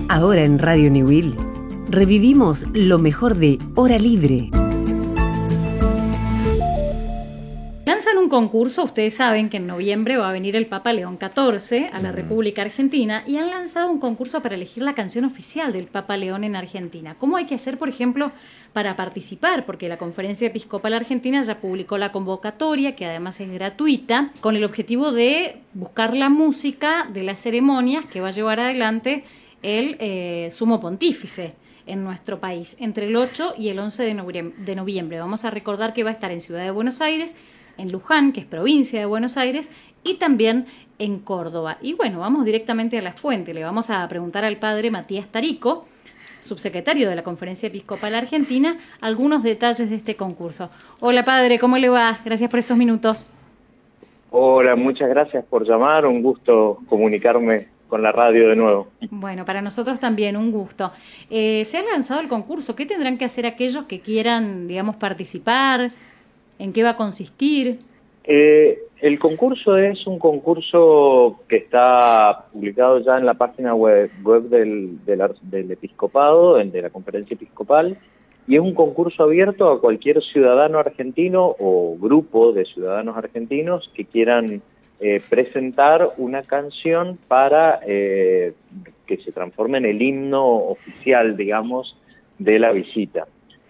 Ahora en Radio Newell revivimos lo mejor de Hora Libre. Lanzan un concurso, ustedes saben que en noviembre va a venir el Papa León XIV a la República Argentina y han lanzado un concurso para elegir la canción oficial del Papa León en Argentina. ¿Cómo hay que hacer, por ejemplo, para participar? Porque la Conferencia Episcopal Argentina ya publicó la convocatoria, que además es gratuita, con el objetivo de buscar la música de las ceremonias que va a llevar adelante el Sumo Pontífice en nuestro país, entre el 8 y el 11 de noviembre. Vamos a recordar que va a estar en Ciudad de Buenos Aires, en Luján, que es provincia de Buenos Aires, y también en Córdoba. Y bueno, vamos directamente a la fuente. Le vamos a preguntar al padre Matías Tarico, subsecretario de la Conferencia Episcopal Argentina, algunos detalles de este concurso. Hola padre, ¿cómo le va? Gracias por estos minutos. Hola, muchas gracias por llamar, un gusto comunicarme con la radio de nuevo. Bueno, para nosotros también, un gusto. Se ha lanzado el concurso, ¿qué tendrán que hacer aquellos que quieran, digamos, participar? ¿En qué va a consistir? El concurso es un concurso que está publicado ya en la página web del Episcopado, de la Conferencia Episcopal, y es un concurso abierto a cualquier ciudadano argentino o grupo de ciudadanos argentinos que quieran presentar una canción para que se transforme en el himno oficial, digamos, de la visita.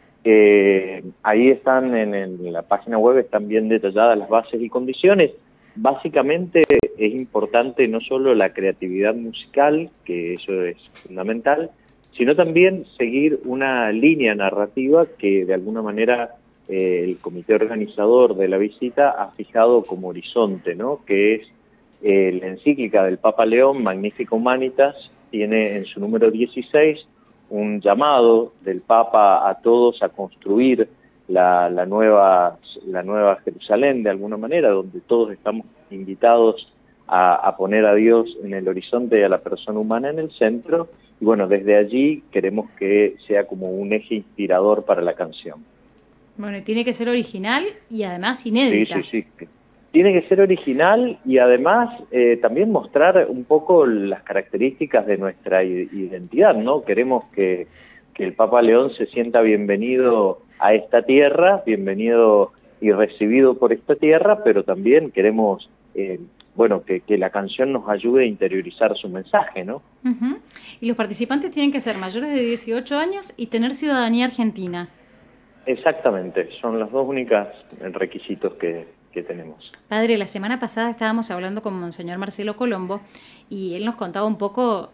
Ahí están en la página web, están bien detalladas las bases y condiciones. Básicamente es importante no solo la creatividad musical, que eso es fundamental, sino también seguir una línea narrativa que de alguna manera el comité organizador de la visita ha fijado como horizonte, ¿no? Que es la encíclica del Papa León, Magnificat Humanitas, tiene en su número 16 un llamado del Papa a todos a construir la nueva Jerusalén de alguna manera, donde todos estamos invitados a poner a Dios en el horizonte y a la persona humana en el centro, y bueno, desde allí queremos que sea como un eje inspirador para la canción. Bueno, y tiene que ser original y además inédita. Sí. Tiene que ser original y además también mostrar un poco las características de nuestra identidad, ¿no? Queremos que el Papa León se sienta bienvenido a esta tierra, bienvenido y recibido por esta tierra, pero también queremos, que la canción nos ayude a interiorizar su mensaje, ¿no? Uh-huh. Y los participantes tienen que ser mayores de 18 años y tener ciudadanía argentina. Exactamente, son los dos únicos requisitos que tenemos. Padre, la semana pasada estábamos hablando con Monseñor Marcelo Colombo y él nos contaba un poco,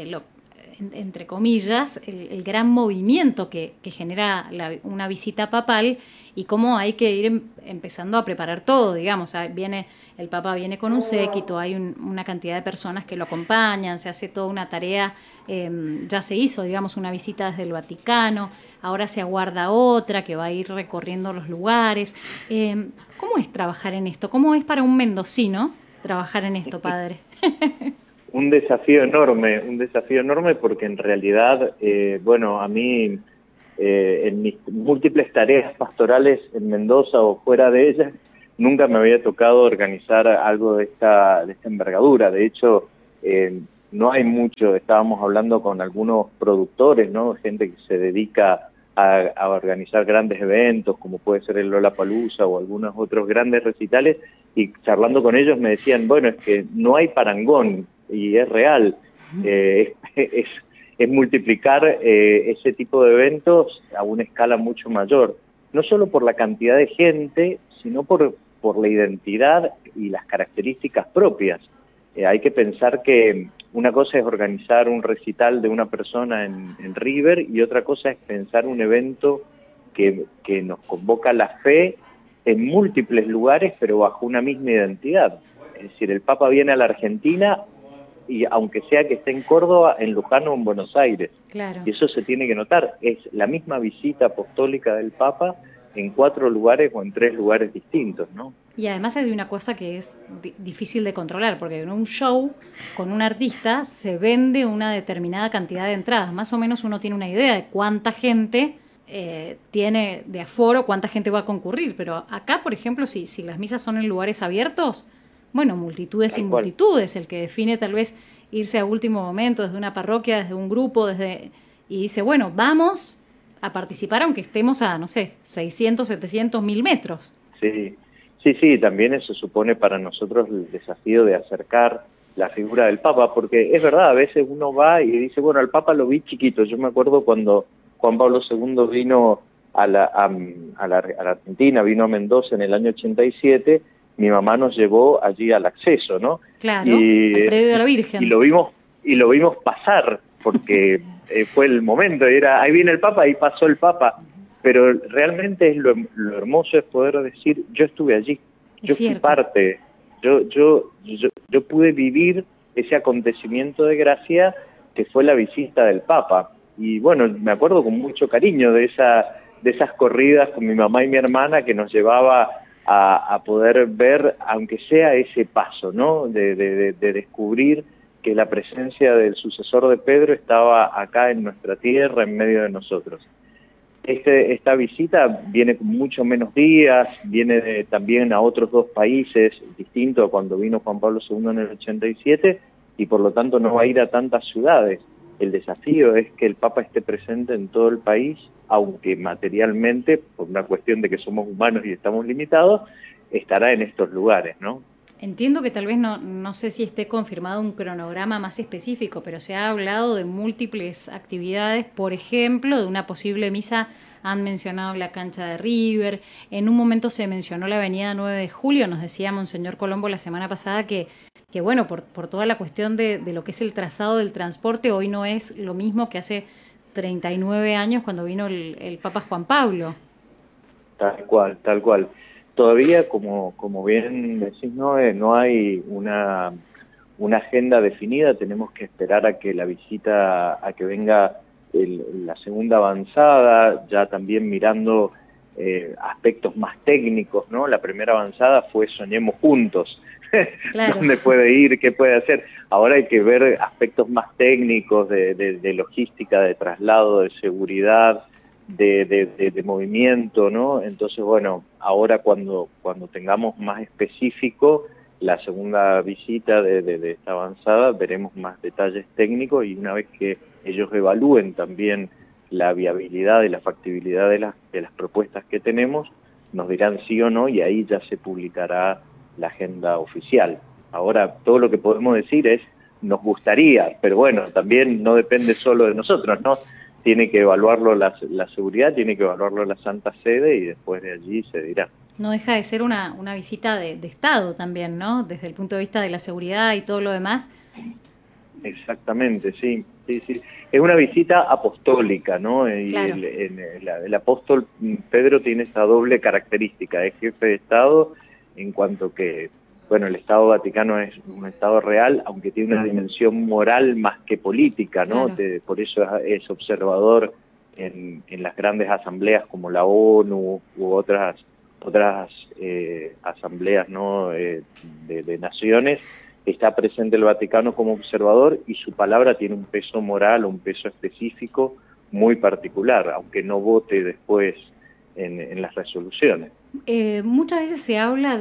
entre comillas, el gran movimiento que genera una visita papal y cómo hay que ir empezando a preparar todo, digamos. El Papa viene con un séquito, hay una cantidad de personas que lo acompañan, se hace toda una tarea, ya se hizo, digamos, una visita desde el Vaticano, ahora se aguarda otra que va a ir recorriendo los lugares. ¿Cómo es trabajar en esto? ¿Cómo es para un mendocino trabajar en esto, padre? Un desafío enorme porque en realidad, a mí en mis múltiples tareas pastorales en Mendoza o fuera de ellas, nunca me había tocado organizar algo de esta envergadura. De hecho, no hay mucho, estábamos hablando con algunos productores, ¿no? Gente que se dedica a organizar grandes eventos, como puede ser el Lollapalooza o algunos otros grandes recitales, y charlando con ellos me decían, bueno, es que no hay parangón, y es real, es multiplicar ese tipo de eventos a una escala mucho mayor, no solo por la cantidad de gente, sino por la identidad y las características propias. Hay que pensar que una cosa es organizar un recital de una persona en River y otra cosa es pensar un evento que nos convoca la fe en múltiples lugares, pero bajo una misma identidad. Es decir, el Papa viene a la Argentina y aunque sea que esté en Córdoba, en Luján o en Buenos Aires. Claro. Y eso se tiene que notar. Es la misma visita apostólica del Papa en 4 lugares o en 3 lugares distintos, ¿no? Y además hay una cosa que es difícil de controlar, porque en un show con un artista se vende una determinada cantidad de entradas. Más o menos uno tiene una idea de cuánta gente tiene de aforo, cuánta gente va a concurrir. Pero acá, por ejemplo, si las misas son en lugares abiertos, bueno, multitudes y multitudes. El que define tal vez irse a último momento desde una parroquia, desde un grupo, y dice, bueno, vamos a participar aunque estemos a, no sé, 600, 700, 1000 metros. Sí, sí, también eso supone para nosotros el desafío de acercar la figura del Papa, porque es verdad, a veces uno va y dice, bueno, al Papa lo vi chiquito. Yo me acuerdo cuando Juan Pablo II vino a la Argentina, vino a Mendoza en el año 87, mi mamá nos llevó allí al acceso, ¿no? Claro, al predio de la Virgen. Y lo vimos pasar, porque fue el momento, ahí viene el Papa, ahí pasó el Papa. Pero realmente es lo hermoso es poder decir, yo estuve allí, yo fui parte, yo pude vivir ese acontecimiento de gracia que fue la visita del Papa. Y bueno, me acuerdo con mucho cariño de esas corridas con mi mamá y mi hermana que nos llevaba a poder ver, aunque sea ese paso, ¿no? De descubrir que la presencia del sucesor de Pedro estaba acá en nuestra tierra, en medio de nosotros. Esta visita viene con mucho menos días, viene también a otros 2 países distintos a cuando vino Juan Pablo II en el 87, y por lo tanto no va a ir a tantas ciudades. El desafío es que el Papa esté presente en todo el país, aunque materialmente, por una cuestión de que somos humanos y estamos limitados, estará en estos lugares, ¿no? Entiendo que tal vez no sé si esté confirmado un cronograma más específico, pero se ha hablado de múltiples actividades, por ejemplo, de una posible misa. Han mencionado la cancha de River, en un momento se mencionó la avenida 9 de Julio, nos decía Monseñor Colombo la semana pasada que bueno, por toda la cuestión de lo que es el trazado del transporte, hoy no es lo mismo que hace 39 años cuando vino el Papa Juan Pablo. Tal cual, tal cual. Todavía, como bien decís, no hay una agenda definida. Tenemos que esperar a que la visita, a que venga la segunda avanzada, ya también mirando aspectos más técnicos, ¿no? La primera avanzada fue Soñemos Juntos, claro. ¿Dónde puede ir? ¿Qué puede hacer? Ahora hay que ver aspectos más técnicos de logística, de traslado, de seguridad, de movimiento, ¿no? Entonces, bueno, ahora cuando tengamos más específico la segunda visita de esta avanzada, veremos más detalles técnicos, y una vez que ellos evalúen también la viabilidad y la factibilidad de las propuestas que tenemos, nos dirán sí o no, y ahí ya se publicará la agenda oficial. Ahora, todo lo que podemos decir es, nos gustaría, pero bueno, también no depende solo de nosotros, ¿no? Tiene que evaluarlo la seguridad, tiene que evaluarlo la Santa Sede, y después de allí se dirá. No deja de ser una visita de Estado también, ¿no? Desde el punto de vista de la seguridad y todo lo demás. Exactamente, sí. Es una visita apostólica, ¿no? Y claro. el apóstol Pedro tiene esa doble característica, es jefe de Estado, en cuanto que, bueno, el Estado Vaticano es un Estado real, aunque tiene una dimensión moral más que política, ¿no? Claro. Por eso es observador en las grandes asambleas como la ONU u otras asambleas, ¿no? de naciones. Está presente el Vaticano como observador, y su palabra tiene un peso moral, un peso específico muy particular, aunque no vote después en las resoluciones. Muchas veces se habla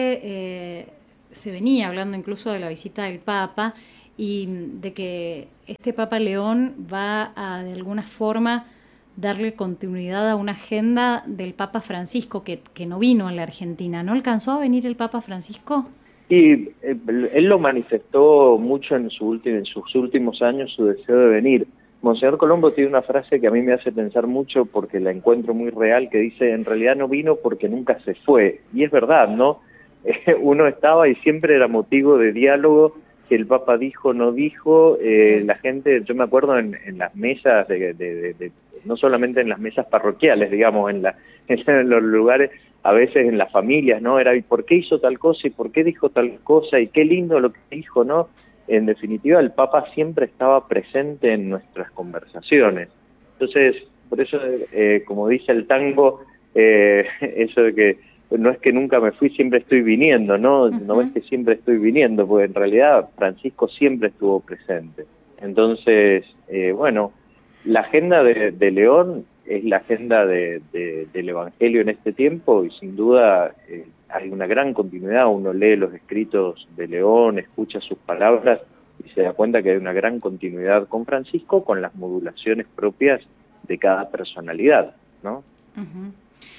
se venía hablando incluso de la visita del Papa, y de que este Papa León va a, de alguna forma, darle continuidad a una agenda del Papa Francisco que no vino a la Argentina. ¿No alcanzó a venir el Papa Francisco? Y él lo manifestó mucho en sus últimos años, su deseo de venir. Monseñor Colombo tiene una frase que a mí me hace pensar mucho, porque la encuentro muy real, que dice, en realidad no vino porque nunca se fue. Y es verdad, ¿no? Uno estaba y siempre era motivo de diálogo, que el Papa dijo, no dijo, sí. La gente, yo me acuerdo en las mesas, no solamente en las mesas parroquiales, digamos, en los lugares, a veces en las familias, ¿no? Era, ¿y por qué hizo tal cosa? ¿Y por qué dijo tal cosa? Y qué lindo lo que dijo, ¿no? En definitiva, el Papa siempre estaba presente en nuestras conversaciones. Entonces, por eso, como dice el tango, eso de que no es que nunca me fui, siempre estoy viniendo, ¿no? Uh-huh. No es que siempre estoy viniendo, porque en realidad Francisco siempre estuvo presente. Entonces, bueno, la agenda de León es la agenda del Evangelio en este tiempo, y sin duda hay una gran continuidad. Uno lee los escritos de León, escucha sus palabras, y y se da cuenta que hay una gran continuidad con Francisco, con las modulaciones propias de cada personalidad, ¿no? Uh-huh.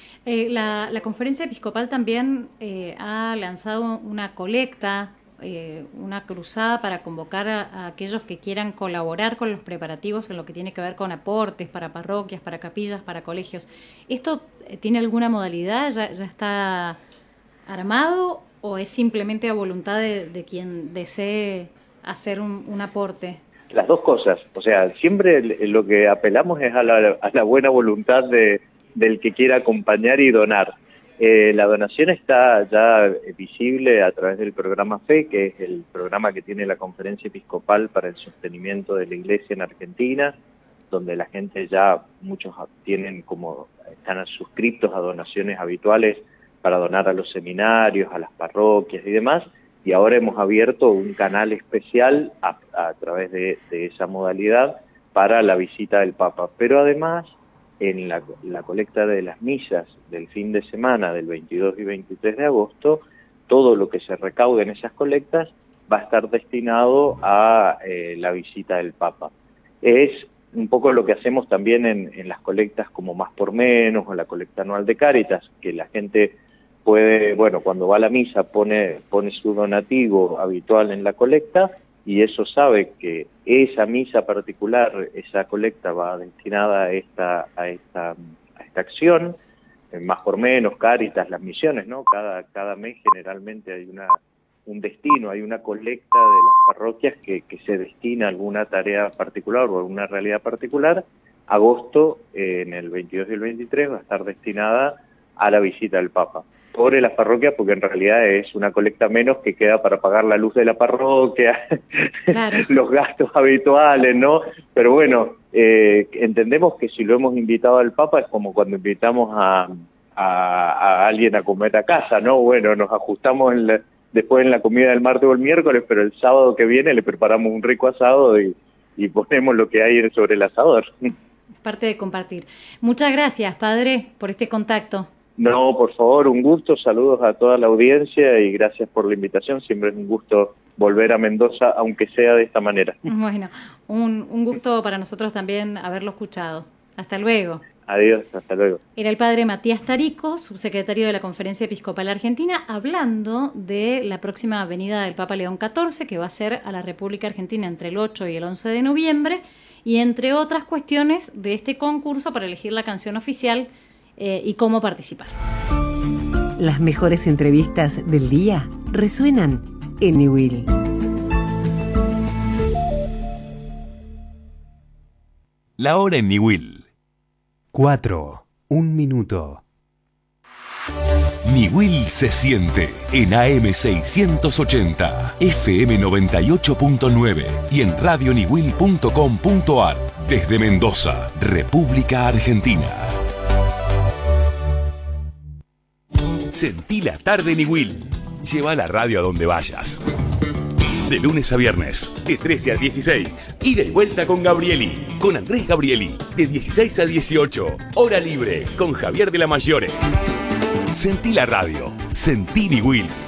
La Conferencia Episcopal también ha lanzado una colecta, una cruzada para convocar a aquellos que quieran colaborar con los preparativos en lo que tiene que ver con aportes para parroquias, para capillas, para colegios. ¿Esto tiene alguna modalidad? ¿Ya está armado o es simplemente a voluntad de quien desee hacer un aporte? Las dos cosas, o sea, siempre lo que apelamos es a la buena voluntad del que quiera acompañar y donar. La donación está ya visible a través del programa FE, que es el programa que tiene la Conferencia Episcopal para el sostenimiento de la Iglesia en Argentina, donde la gente ya, muchos están suscriptos a donaciones habituales para donar a los seminarios, a las parroquias y demás, y ahora hemos abierto un canal especial a través de esa modalidad para la visita del Papa. Pero además, en la colecta de las misas del fin de semana del 22 y 23 de agosto, todo lo que se recaude en esas colectas va a estar destinado a la visita del Papa. Es un poco lo que hacemos también en las colectas como Más por Menos o la colecta anual de Cáritas, que la gente puede, cuando va a la misa pone su donativo habitual en la colecta, y eso sabe que esa misa particular, esa colecta va destinada a esta acción. Más por Menos, Cáritas, las misiones, ¿no? Cada mes generalmente hay un destino, hay una colecta de las parroquias que se destina a alguna tarea particular o a alguna realidad particular. Agosto, en el 22 y el 23, va a estar destinada a la visita del Papa. Pobre las parroquias, porque en realidad es una colecta menos que queda para pagar la luz de la parroquia, claro, los gastos habituales, ¿no? Pero bueno, entendemos que si lo hemos invitado al Papa es como cuando invitamos a alguien a comer a casa, ¿no? Bueno, nos ajustamos después en la comida del martes o el miércoles, pero el sábado que viene le preparamos un rico asado y ponemos lo que hay sobre el asador. Parte de compartir. Muchas gracias, padre, por este contacto. No, por favor, un gusto, saludos a toda la audiencia y gracias por la invitación. Siempre es un gusto volver a Mendoza, aunque sea de esta manera. Bueno, un gusto para nosotros también haberlo escuchado. Hasta luego. Adiós, hasta luego. Era el padre Matías Tarico, subsecretario de la Conferencia Episcopal Argentina, hablando de la próxima venida del Papa León XIV, que va a ser a la República Argentina entre el 8 y el 11 de noviembre, y entre otras cuestiones de este concurso para elegir la canción oficial y cómo participar. Las mejores entrevistas del día resuenan en Niwil. La hora en Niwil. 4, 1 minuto. Niwil se siente en AM 680, FM 98.9 y en radioniwil.com.ar desde Mendoza, República Argentina. Sentí la tarde Niwil. Lleva la radio a donde vayas. De lunes a viernes, de 13 a 16. Ida y vuelta con Gabrieli, con Andrés Gabrieli, de 16 a 18. Hora libre, con Javier de la Maggiore. Sentí la radio. Sentí Niwil.